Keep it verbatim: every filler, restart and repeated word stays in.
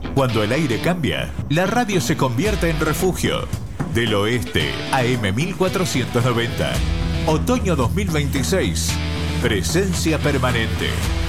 Cuando el aire cambia, la radio se convierte en refugio. Del Oeste, A M mil cuatrocientos noventa. Otoño dos mil veintiséis. Presencia permanente.